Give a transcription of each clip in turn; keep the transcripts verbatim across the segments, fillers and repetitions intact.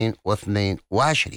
واثنين وعشرين.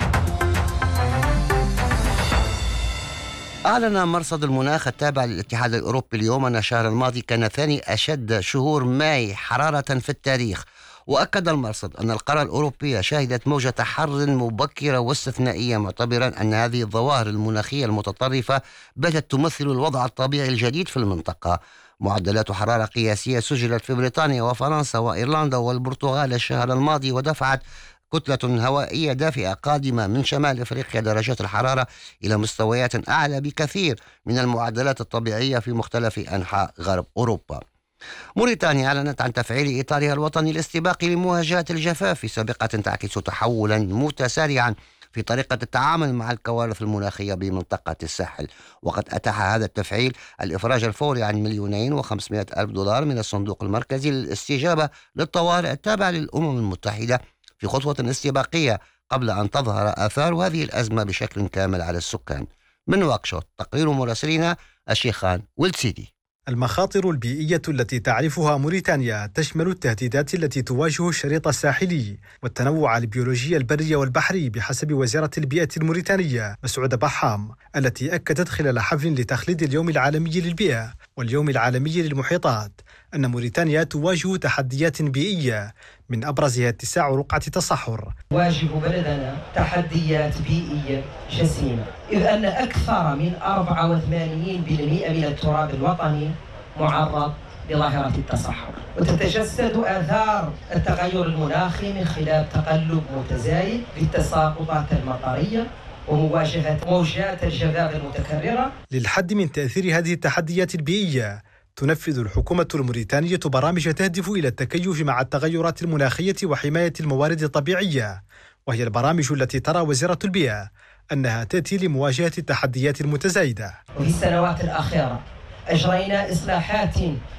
أعلن مرصد المناخ التابع للاتحاد الأوروبي اليوم أن الشهر الماضي كان ثاني أشد شهور ماي حرارة في التاريخ. وأكد المرصد أن القارة الأوروبية شهدت موجة حر مبكرة واستثنائية، معتبرا أن هذه الظواهر المناخية المتطرفة باتت تمثل الوضع الطبيعي الجديد في المنطقة. معدلات حرارة قياسية سجلت في بريطانيا وفرنسا وإيرلندا والبرتغال الشهر الماضي، ودفعت كتلة هوائية دافئة قادمة من شمال أفريقيا درجات الحرارة إلى مستويات أعلى بكثير من المعدلات الطبيعية في مختلف أنحاء غرب أوروبا. موريتانيا أعلنت عن تفعيل إطارها الوطني الاستباقي لمواجهة الجفاف في سابقة تعكس تحولا متسارعا في طريقة التعامل مع الكوارث المناخية بمنطقة الساحل. وقد أتاح هذا التفعيل الإفراج الفوري عن مليونين وخمسمائة ألف دولار من الصندوق المركزي للاستجابة للطوارئ التابع للأمم المتحدة في خطوة استباقية قبل أن تظهر آثار هذه الأزمة بشكل كامل على السكان. من نواكشوط تقرير مراسلنا الشيخان والسيدي. المخاطر البيئية التي تعرفها موريتانيا تشمل التهديدات التي تواجه الشريط الساحلي والتنوع البيولوجي البري والبحري بحسب وزارة البيئة الموريتانية مسعودة بحام، التي أكدت خلال حفل لتخليد اليوم العالمي للبيئة واليوم العالمي للمحيطات أن موريتانيا تواجه تحديات بيئية من أبرزها اتساع رقعة تصحر. واجه بلدنا تحديات بيئية جسيمة، إذ أن أكثر من أربعة وثمانين بالمئة من التراب الوطني معرض لظاهرة التصحر، وتتجسد آثار التغير المناخي من خلال تقلب متزايد في التساقطات المطرية ومواجهة موجات الجفاف المتكررة. للحد من تأثير هذه التحديات البيئية، تنفذ الحكومة الموريتانية برامج تهدف إلى التكيف مع التغيرات المناخية وحماية الموارد الطبيعية، وهي البرامج التي ترى وزارة البيئة أنها تأتي لمواجهة التحديات المتزايدة. وفي السنوات الأخيرة أجرينا إصلاحات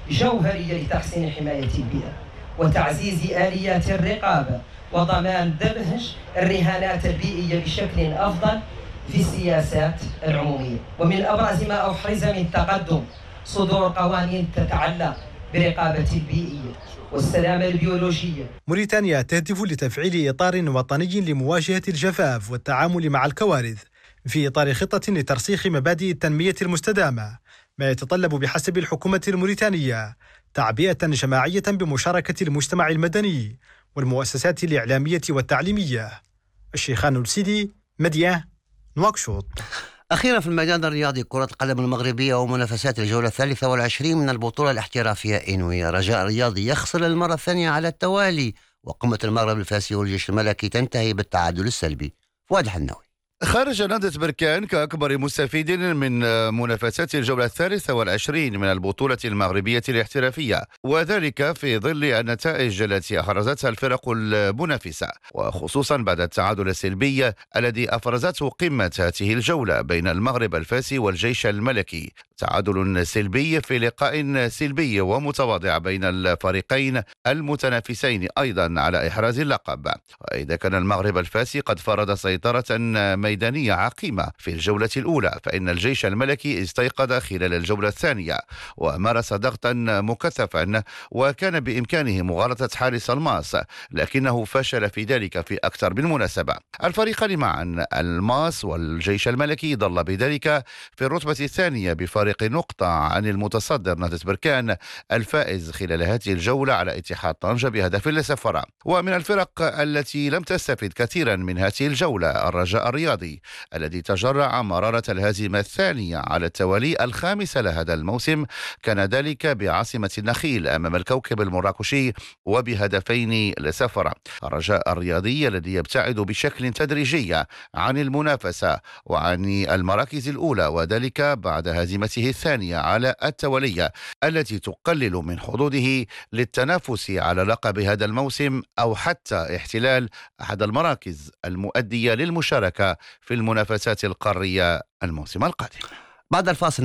جوهرية لتحسين حماية البيئة وتعزيز آليات الرقابة وضمان دمج الرهانات البيئية بشكل أفضل في السياسات العمومية. ومن أبرز ما أحرز من تقدم صدور قوانين تتعلق برقابة البيئية والسلامة البيولوجية. موريتانيا تهدف لتفعيل إطار وطني لمواجهة الجفاف والتعامل مع الكوارث في إطار خطة لترسيخ مبادئ التنمية المستدامة، ما يتطلب بحسب الحكومة الموريتانية تعبئة جماعية بمشاركة المجتمع المدني والمؤسسات الإعلامية والتعليمية. الشيخان السيدي، مدينة نواكشوط. أخيرا في الميدان الرياضي، كرة القدم المغربية ومنافسات الجولة الثالثة والعشرين من البطولة الاحترافية إنوية. رجاء الرياضي يخسر للمرة الثانية على التوالي، وقمة المغرب الفاسي والجيش الملكي تنتهي بالتعادل السلبي. فؤاد حناوي. خارج نهضة بركان كأكبر مستفيد من منافسات الجولة الثالثة والعشرين من البطولة المغربية الاحترافية، وذلك في ظل النتائج التي أحرزتها الفرق المنافسة، وخصوصا بعد التعادل السلبي الذي أفرزته قمة هذه الجولة بين المغرب الفاسي والجيش الملكي. تعادل سلبي في لقاء سلبي ومتواضع بين الفريقين المتنافسين أيضا على إحراز اللقب. وإذا كان المغرب الفاسي قد فرض سيطرة ميدانية عقيمة في الجولة الأولى، فإن الجيش الملكي استيقظ خلال الجولة الثانية ومارس ضغطا مكثفا، وكان بإمكانه مغالطة حارس الماس لكنه فشل في ذلك في أكثر من مناسبة. الفريقان معا الماس والجيش الملكي ظل بذلك في الرتبة الثانية بفارق نقطة عن المتصدر نهضة بركان الفائز خلال هذه الجولة على اتحاد طنجة بهدف لصفر. ومن الفرق التي لم تستفد كثيرا من هذه الجولة الرجاء الرياضي الذي تجرع مرارة الهزيمة الثانية على التوالي الخامسة لهذا الموسم، كان ذلك بعاصمة النخيل أمام الكوكب المراكشي وبهدفين لصفر. الرجاء الرياضي الذي يبتعد بشكل تدريجي عن المنافسة وعن المراكز الأولى، وذلك بعد هزيمته الثانية على التوالي التي تقلل من حظوظه للتنافس على لقب هذا الموسم أو حتى احتلال أحد المراكز المؤدية للمشاركة في المنافسات القارية الموسم القادم. بعد الفاصل